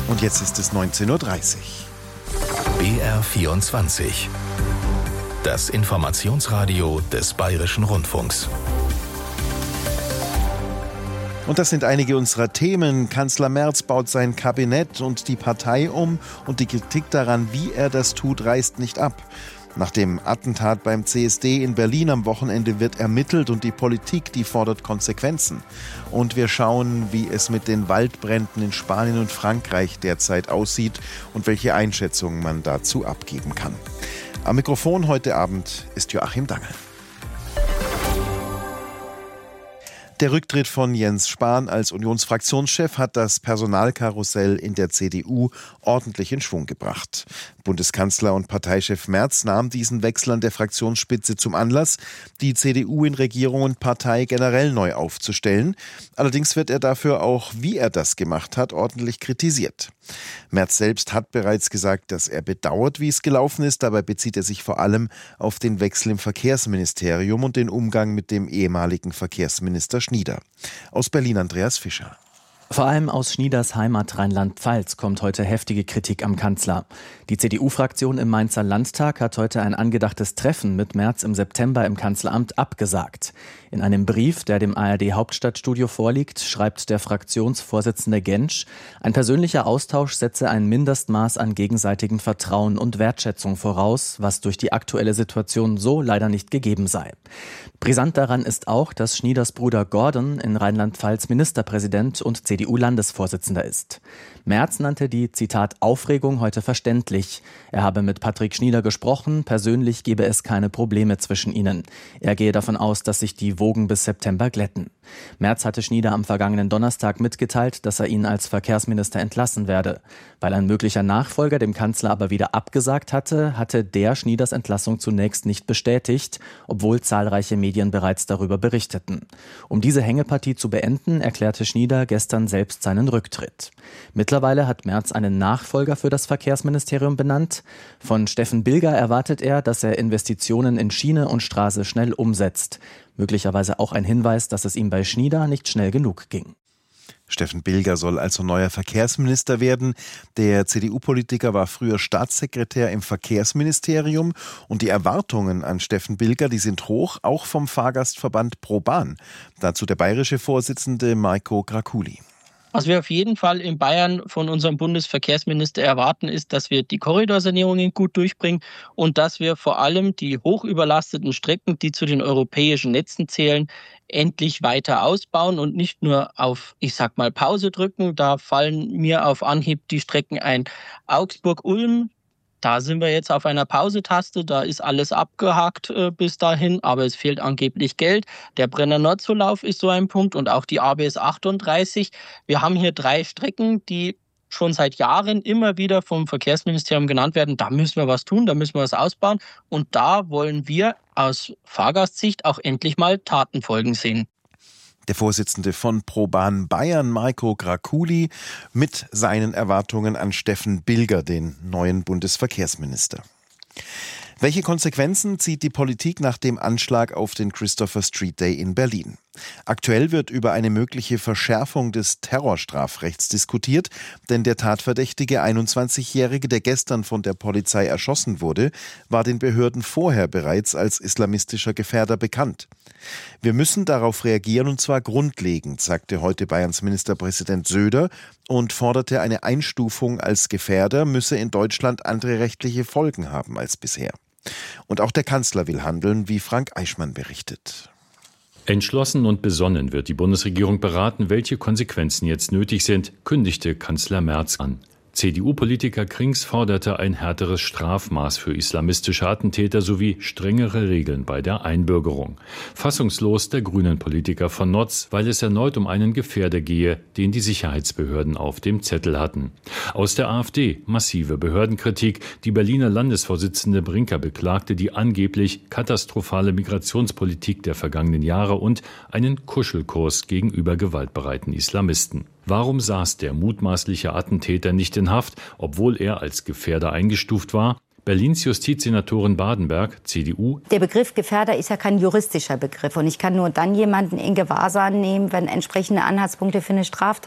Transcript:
Und jetzt ist es 19:30 Uhr. BR24. Das Informationsradio des Bayerischen Rundfunks. Und das sind einige unserer Themen. Kanzler Merz baut sein Kabinett und die Partei um und die Kritik daran, wie er das tut, reißt nicht ab. Nach dem Attentat beim CSD in Berlin am Wochenende wird ermittelt und die Politik, die fordert Konsequenzen. Und wir schauen, wie es mit den Waldbränden in Spanien und Frankreich derzeit aussieht und welche Einschätzungen man dazu abgeben kann. Am Mikrofon heute Abend ist Joachim Dangel. Der Rücktritt von Jens Spahn als Unionsfraktionschef hat das Personalkarussell in der CDU ordentlich in Schwung gebracht. Bundeskanzler und Parteichef Merz nahm diesen Wechsel an der Fraktionsspitze zum Anlass, die CDU in Regierung und Partei generell neu aufzustellen. Allerdings wird er dafür auch, wie er das gemacht hat, ordentlich kritisiert. Merz selbst hat bereits gesagt, dass er bedauert, wie es gelaufen ist. Dabei bezieht er sich vor allem auf den Wechsel im Verkehrsministerium und den Umgang mit dem ehemaligen Verkehrsminister Schnieder. Aus Berlin Andreas Fischer. Vor allem aus Schnieders Heimat Rheinland-Pfalz kommt heute heftige Kritik am Kanzler. Die CDU-Fraktion im Mainzer Landtag hat heute ein angedachtes Treffen mit Merz im September im Kanzleramt abgesagt. In einem Brief, der dem ARD-Hauptstadtstudio vorliegt, schreibt der Fraktionsvorsitzende Gentsch, ein persönlicher Austausch setze ein Mindestmaß an gegenseitigem Vertrauen und Wertschätzung voraus, was durch die aktuelle Situation so leider nicht gegeben sei. Brisant daran ist auch, dass Schnieders Bruder Gordon in Rheinland-Pfalz Ministerpräsident und CDU-Landesvorsitzender ist. Merz nannte die, Zitat, Aufregung heute verständlich. Er habe mit Patrick Schnieder gesprochen, persönlich gebe es keine Probleme zwischen ihnen. Er gehe davon aus, dass sich die Wogen bis September glätten. Merz hatte Schnieder am vergangenen Donnerstag mitgeteilt, dass er ihn als Verkehrsminister entlassen werde. Weil ein möglicher Nachfolger dem Kanzler aber wieder abgesagt hatte, hatte der Schnieders Entlassung zunächst nicht bestätigt, obwohl zahlreiche Medien bereits darüber berichteten. Um diese Hängepartie zu beenden, erklärte Schnieder gestern selbst seinen Rücktritt. Mittlerweile hat Merz einen Nachfolger für das Verkehrsministerium benannt. Von Steffen Bilger erwartet er, dass er Investitionen in Schiene und Straße schnell umsetzt. Möglicherweise auch ein Hinweis, dass es ihm bei Schnieder nicht schnell genug ging. Steffen Bilger soll also neuer Verkehrsminister werden. Der CDU-Politiker war früher Staatssekretär im Verkehrsministerium und die Erwartungen an Steffen Bilger, die sind hoch, auch vom Fahrgastverband ProBahn. Dazu der bayerische Vorsitzende Marco Graculi. Was wir auf jeden Fall in Bayern von unserem Bundesverkehrsminister erwarten, ist, dass wir die Korridorsanierungen gut durchbringen und dass wir vor allem die hochüberlasteten Strecken, die zu den europäischen Netzen zählen, endlich weiter ausbauen und nicht nur auf, Pause drücken. Da fallen mir auf Anhieb die Strecken ein. Augsburg-Ulm. Da sind wir jetzt auf einer Pausetaste, da ist alles abgehakt bis dahin, aber es fehlt angeblich Geld. Der Brenner-Nord-Zulauf ist so ein Punkt und auch die ABS 38. Wir haben hier 3 Strecken, die schon seit Jahren immer wieder vom Verkehrsministerium genannt werden. Da müssen wir was tun, da müssen wir was ausbauen und da wollen wir aus Fahrgastsicht auch endlich mal Tatenfolgen sehen. Der Vorsitzende von ProBahn Bayern, Marco Graculi, mit seinen Erwartungen an Steffen Bilger, den neuen Bundesverkehrsminister. Welche Konsequenzen zieht die Politik nach dem Anschlag auf den Christopher Street Day in Berlin? Aktuell wird über eine mögliche Verschärfung des Terrorstrafrechts diskutiert, denn der tatverdächtige 21-Jährige, der gestern von der Polizei erschossen wurde, war den Behörden vorher bereits als islamistischer Gefährder bekannt. Wir müssen darauf reagieren und zwar grundlegend, sagte heute Bayerns Ministerpräsident Söder und forderte, eine Einstufung als Gefährder müsse in Deutschland andere rechtliche Folgen haben als bisher. Und auch der Kanzler will handeln, wie Frank Eichmann berichtet. Entschlossen und besonnen wird die Bundesregierung beraten, welche Konsequenzen jetzt nötig sind, kündigte Kanzler Merz an. CDU-Politiker Krings forderte ein härteres Strafmaß für islamistische Attentäter sowie strengere Regeln bei der Einbürgerung. Fassungslos der Grünen-Politiker von Notz, weil es erneut um einen Gefährder gehe, den die Sicherheitsbehörden auf dem Zettel hatten. Aus der AfD massive Behördenkritik. Die Berliner Landesvorsitzende Brinker beklagte die angeblich katastrophale Migrationspolitik der vergangenen Jahre und einen Kuschelkurs gegenüber gewaltbereiten Islamisten. Warum saß der mutmaßliche Attentäter nicht in Haft, obwohl er als Gefährder eingestuft war? Berlins Justizsenatorin Badenberg, CDU. Der Begriff Gefährder ist ja kein juristischer Begriff. Und ich kann nur dann jemanden in Gewahrsam nehmen, wenn entsprechende Anhaltspunkte für eine Straftat